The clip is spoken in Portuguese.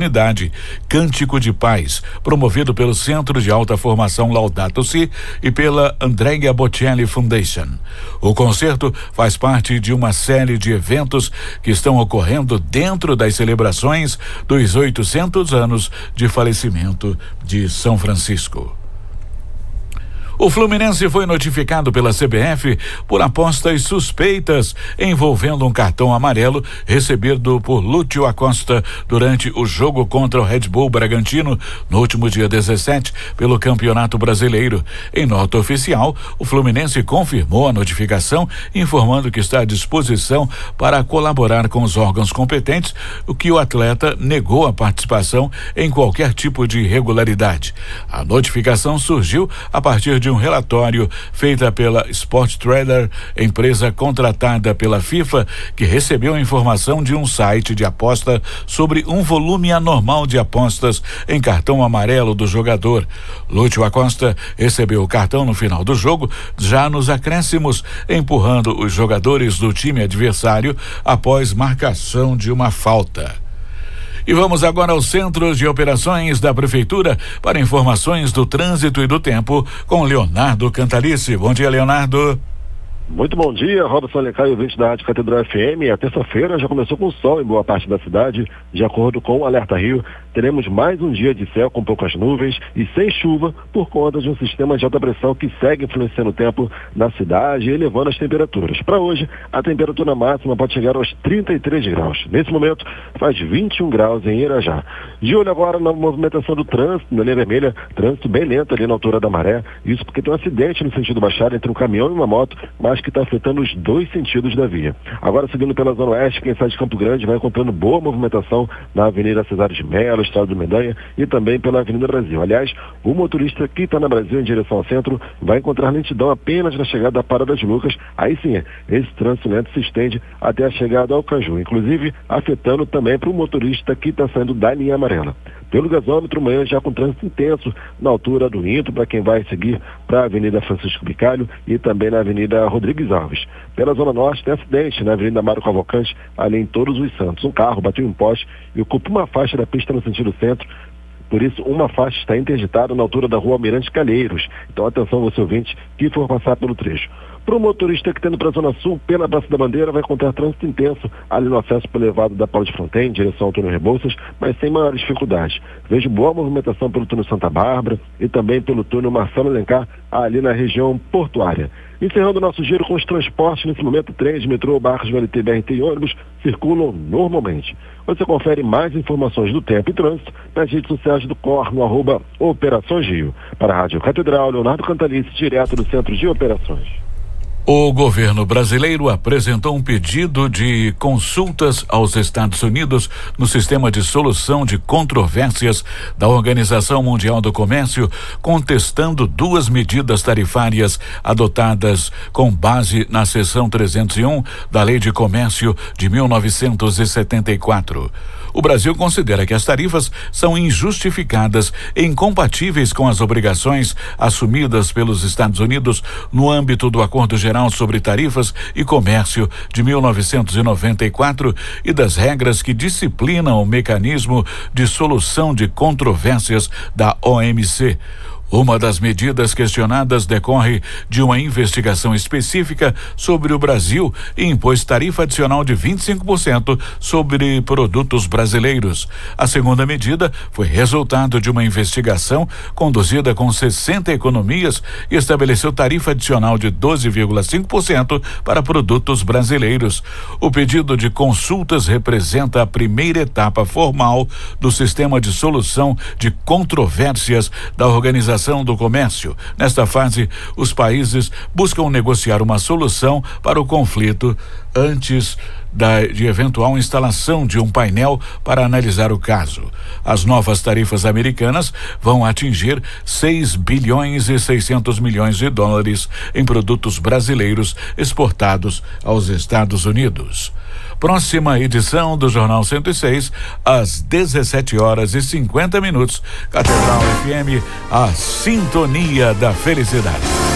Fraternidade, Cântico de Paz, promovido pelo Centro de Alta Formação Laudato Si e pela Andrea Bocelli Foundation. O concerto faz parte de uma série de eventos que estão ocorrendo dentro das celebrações dos 800 anos de falecimento de São Francisco. O Fluminense foi notificado pela CBF por apostas suspeitas envolvendo um cartão amarelo recebido por Lúcio Acosta durante o jogo contra o Red Bull Bragantino no último dia 17 pelo Campeonato Brasileiro. Em nota oficial, o Fluminense confirmou a notificação, informando que está à disposição para colaborar com os órgãos competentes, o que o atleta negou a participação em qualquer tipo de irregularidade. A notificação surgiu a partir de um relatório feita pela Sport Trader, empresa contratada pela FIFA, que recebeu a informação de um site de aposta sobre um volume anormal de apostas em cartão amarelo do jogador. Lúcio Acosta recebeu o cartão no final do jogo, já nos acréscimos, empurrando os jogadores do time adversário após marcação de uma falta. E vamos agora aos centros de operações da Prefeitura para informações do trânsito e do tempo com Leonardo Cantalice. Bom dia, Leonardo. Muito bom dia, Robson Alencar, ouvinte da Rádio Catedral FM. A terça-feira já começou com sol em boa parte da cidade. De acordo com o Alerta Rio, teremos mais um dia de céu com poucas nuvens e sem chuva por conta de um sistema de alta pressão que segue influenciando o tempo na cidade e elevando as temperaturas. Para hoje, a temperatura máxima pode chegar aos 33 graus. Nesse momento, faz 21 graus em Irajá. De olho agora na movimentação do trânsito, na linha vermelha, trânsito bem lento ali na altura da Maré. Isso porque tem um acidente no sentido Baixada entre um caminhão e uma moto, mas que está afetando os dois sentidos da via. Agora, seguindo pela Zona Oeste, quem sai de Campo Grande vai encontrando boa movimentação na Avenida Cesário de Mello, Estado do Mendanha e também pela Avenida Brasil. Aliás, o motorista que está na Brasil em direção ao centro vai encontrar lentidão apenas na chegada da Parada de Lucas. Aí sim, esse trânsito lento se estende até a chegada ao Caju, inclusive afetando também para o motorista que está saindo da linha amarela. Pelo gasômetro, manhã já com trânsito intenso na altura do Intro, para quem vai seguir para a Avenida Francisco Bicalho e também na Avenida Rodrigues Alves. Pela Zona Norte tem acidente na Avenida Mário Cavalcante, ali em Todos os Santos. Um carro bateu em um poste e ocupa uma faixa da pista no sentido centro. Por isso, uma faixa está interditada na altura da Rua Almirante Calheiros. Então, atenção, você ouvinte, que for passar pelo trecho. Para o motorista que está indo para a Zona Sul, pela Praça da Bandeira, vai encontrar trânsito intenso ali no acesso pelo elevado da Paulo de Fronten, em direção ao túnel Rebouças, mas sem maiores dificuldades. Vejo boa movimentação pelo túnel Santa Bárbara e também pelo túnel Marcelo Alencar, ali na região portuária. Encerrando o nosso giro com os transportes, nesse momento, trens, metrô, barcos, VLT, BRT e ônibus circulam normalmente. Você confere mais informações do tempo e trânsito nas redes sociais do COR, no @Operações Rio. Para a Rádio Catedral, Leonardo Cantalice, direto do Centro de Operações. O governo brasileiro apresentou um pedido de consultas aos Estados Unidos no sistema de solução de controvérsias da Organização Mundial do Comércio, contestando duas medidas tarifárias adotadas com base na seção 301 da Lei de Comércio de 1974. O Brasil considera que as tarifas são injustificadas e incompatíveis com as obrigações assumidas pelos Estados Unidos no âmbito do Acordo Geral sobre Tarifas e Comércio de 1994 e das regras que disciplinam o mecanismo de solução de controvérsias da OMC. Uma das medidas questionadas decorre de uma investigação específica sobre o Brasil e impôs tarifa adicional de 25% sobre produtos brasileiros. A segunda medida foi resultado de uma investigação conduzida com 60 economias e estabeleceu tarifa adicional de 12,5% para produtos brasileiros. O pedido de consultas representa a primeira etapa formal do sistema de solução de controvérsias da Organização do Comércio. Nesta fase, os países buscam negociar uma solução para o conflito antes de eventual instalação de um painel para analisar o caso. As novas tarifas americanas vão atingir 6 bilhões e 600 milhões de dólares em produtos brasileiros exportados aos Estados Unidos. Próxima edição do Jornal 106, às 17h50. Catedral FM, a sintonia da felicidade.